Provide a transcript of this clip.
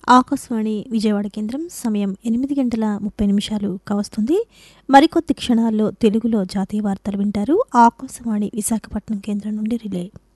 ఆకాశవాణి విజయవాడ కేంద్రం సమయం 8 గంటల 30 నిమిషాలు కావస్తుంది. మరికొద్ది క్షణాల్లో తెలుగులో జాతీయ వార్తలు వింటారు. ఆకాశవాణి విశాఖపట్నం కేంద్రం నుండి రిలే.